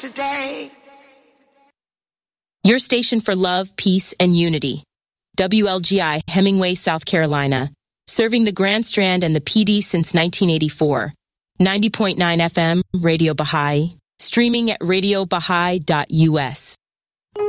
today. Your station for love, peace, and unity. WLGI, Hemingway, South Carolina. Serving the Grand Strand and the PD since 1984. 90.9 FM, Radio Baha'i. Streaming at radiobahai.us.